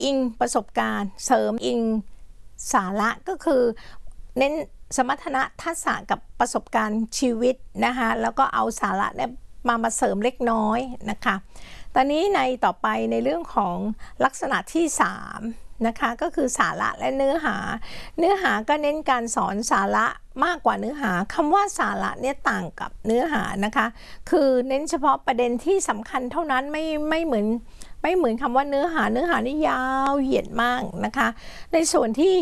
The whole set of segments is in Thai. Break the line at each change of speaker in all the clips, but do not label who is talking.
อิงประสบการณ์เสริมอิงสาระก็คือเน้นสมรรถนะทักษะกับประสบการณ์ชีวิตนะคะแล้วก็เอาสาระเนี่ยมาเสริมเล็กน้อยนะคะตอนนี้ในต่อไปในเรื่องของลักษณะที่3นะคะก็คือสาระและเนื้อหาก็เน้นการสอนสาระมากกว่าเนื้อหาคำว่าสาระเนี่ยต่างกับเนื้อหานะคะคือเน้นเฉพาะประเด็นที่สำคัญเท่านั้นไม่เหมือนคำว่าเนื้อหานี่ยาวเหยียดมากนะคะในส่วนที่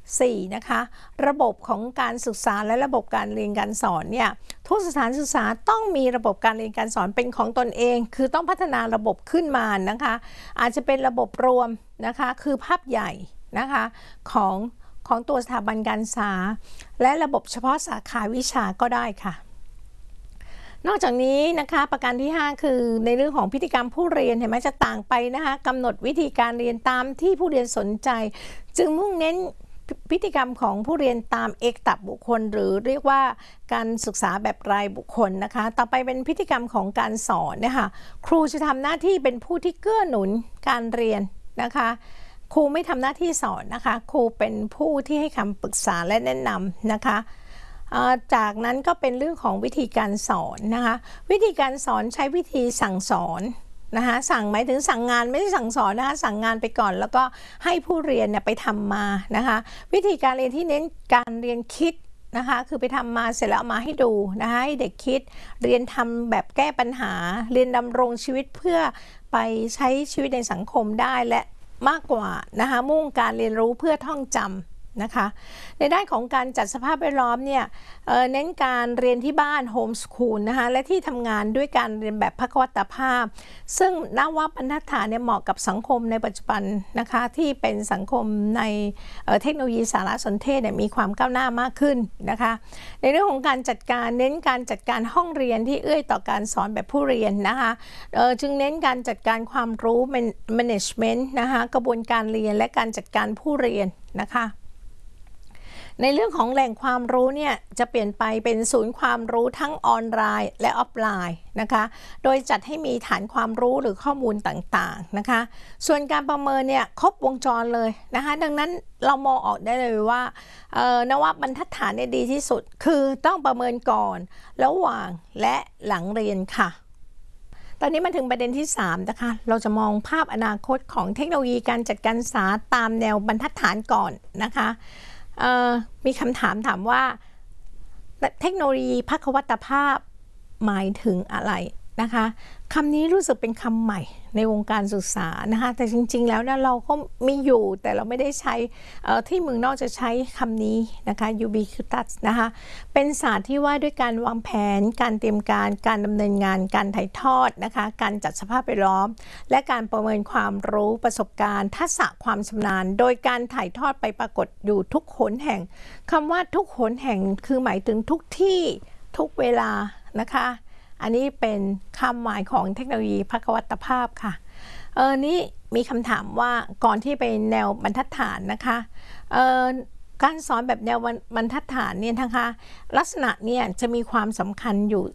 4นะคะระบบของการศึกษาและระบบการเรียนการสอนเนี่ยทุกสถานศึกษาต้องมีระบบการเรียนการสอนเป็นของตนเองคือต้องพัฒนาระบบขึ้นมานะคะอาจจะเป็นระบบรวมนะคะคือภาพใหญ่นะคะของตัวสถาบันการศึกษาและระบบเฉพาะสาขาวิชาก็ได้ค่ะนอกจากนี้นะคะประการที่5คือในเรื่องของพฤติกรรมผู้เรียนเห็นไหมจะต่างไปนะคะกำหนดวิธีการเรียนตามที่ผู้เรียนสนใจจึงมุ่งเน้นพฤติกรรมของผู้เรียนตามเอกตบุคคลหรือเรียกว่าการศึกษาแบบรายบุคคลนะคะต่อไปเป็นพฤติกรรมของการสอนนะคะครูจะทำหน้าที่เป็นผู้ที่เกื้อหนุนการเรียนนะคะครูไม่ทำหน้าที่สอนนะคะครูเป็นผู้ที่ให้คำปรึกษาและแนะนำนะคะจากนั้นก็เป็นเรื่องของวิธีการสอนนะคะวิธีการสอนใช้วิธีสั่งสอนนะคะสั่งหมายถึงสั่งงานไม่ใช่สั่งสอนนะคะสั่งงานไปก่อนแล้วก็ให้ผู้เรียนเนี่ยไปทำมานะคะวิธีการเรียนที่เน้นการเรียนคิดนะคะคือไปทำมาเสร็จแล้วเอามาให้ดูนะคะให้เด็กคิดเรียนทำแบบแก้ปัญหาเรียนดำรงชีวิตเพื่อไปใช้ชีวิตในสังคมได้และมากกว่านะคะมุ่งการเรียนรู้เพื่อท่องจำนะคะในด้านของการจัดสภาพแวดล้อมเนี่ยเน้นการเรียนที่บ้านโฮมสคูลนะคะและที่ทำงานด้วยการเรียนแบบภควตภาพซึ่งนับว่าบรรทัดฐานเนี่ยเหมาะกับสังคมในปัจจุบันนะคะที่เป็นสังคมในเทคโนโลยีสารสนเทศเนี่ยมีความก้าวหน้ามากขึ้นนะคะในเรื่องของการจัดการเน้นการจัดการห้องเรียนที่เอื้อต่อการสอนแบบผู้เรียนนะคะจึงเน้นการจัดการความรู้ management นะคะกระบวนการเรียนและการจัดการผู้เรียนนะคะในเรื่องของแหล่งความรู้เนี่ยจะเปลี่ยนไปเป็นศูนย์ความรู้ทั้งออนไลน์และออฟไลน์นะคะโดยจัดให้มีฐานความรู้หรือข้อมูลต่างๆนะคะส่วนการประเมินเนี่ยครบวงจรเลยนะคะดังนั้นเรามองออกได้เลยว่านวบรรทัดฐานเนี่ยดีที่สุดคือต้องประเมินก่อนระหว่างและหลังเรียนค่ะตอนนี้มาถึงประเด็นที่3นะคะเราจะมองภาพอนาคตของเทคโนโลยีการจัดการศึกษาตามแนวบรรทัดฐานก่อนนะคะมีคำถามว่าเทคโนโลยีภควตภาพหมายถึงอะไรนะคะคำนี้รู้สึกเป็นคำใหม่ในวงการศึกษานะคะแต่จริงๆแล้วเนี่ยเราก็มีอยู่แต่เราไม่ได้ใช้ที่เมืองนอกจะใช้คำนี้นะคะ ubiquitous นะคะเป็นศาสตร์ที่ว่าด้วยการวางแผนการเตรียมการดำเนินงานการถ่ายทอดนะคะการจัดสภาพแวดล้อมและการประเมินความรู้ประสบการณ์ทักษะความชำนาญโดยการถ่ายทอดไปปรากฏอยู่ทุกหนแห่งคำว่าทุกหนแห่งคือหมายถึงทุกที่ทุกเวลานะคะอันนี้เป็นคำหมายของเทคโนโลยีภควตภาพค่ะนี่มีคำถามว่าก่อนที่ไปแนวบรรทัดฐานนะคะการสอนแบบแนวบรรทัดฐานเนี่ยนะคะลักษณะเนี่ยจะมีความสำคัญอยู่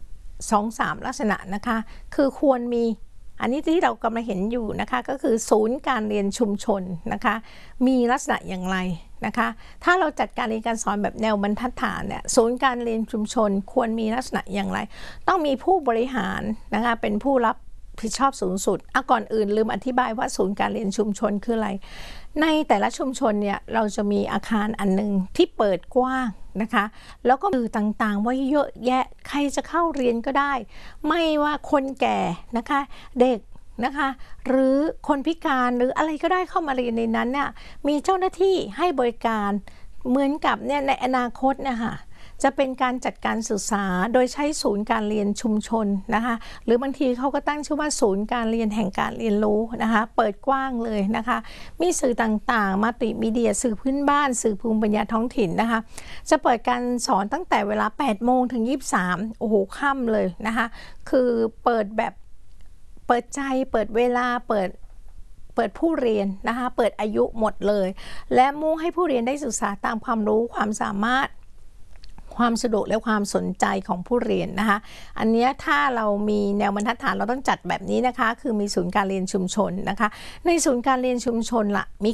2-3 ลักษณะนะคะคือควรมีอันนี้ที่เรากำลังเห็นอยู่นะคะก็คือศูนย์การเรียนชุมชนนะคะมีลักษณะอย่างไรนะคะถ้าเราจัดการเรียนการสอนแบบแนวบรรทัดฐานเนี่ยศูนย์การเรียนชุมชนควรมีลักษณะอย่างไรต้องมีผู้บริหารนะคะเป็นผู้รับผิดชอบสูงสุดก่อนอื่นลืมอธิบายว่าศูนย์การเรียนชุมชนคืออะไรในแต่ละชุมชนเนี่ยเราจะมีอาคารอันนึงที่เปิดกว้างนะคะแล้วก็สื่อต่างๆไว้เยอะแยะใครจะเข้าเรียนก็ได้ไม่ว่าคนแก่นะคะเด็กนะคะหรือคนพิการหรืออะไรก็ได้เข้ามาเรียนในนั้นเนี่ยมีเจ้าหน้าที่ให้บริการเหมือนกับเนี่ยในอนาคตนะคะจะเป็นการจัดการศึกษาโดยใช้ศูนย์การเรียนชุมชนนะคะหรือบางทีเขาก็ตั้งชื่อว่าศูนย์การเรียนแห่งการเรียนรู้นะคะเปิดกว้างเลยนะคะมีสื่อต่างๆมัลติมีเดียสื่อพื้นบ้านสื่อภูมิปัญญาท้องถิ่นนะคะจะเปิดการสอนตั้งแต่เวลา 8 โมงถึง 23 โอ้โหค่ำเลยนะคะคือเปิดแบบเปิดใจเปิดเวลาเปิดผู้เรียนนะคะเปิดอายุหมดเลยและมุ่งให้ผู้เรียนได้ศึกษาตามความรู้ความสามารถความสะดวกและความสนใจของผู้เรียนนะคะอันนี้ถ้าเรามีแนวบรรทัดฐานเราต้องจัดแบบนี้นะคะคือมีศูนย์การเรียนชุมชนนะคะในศูนย์การเรียนชุมชนละมี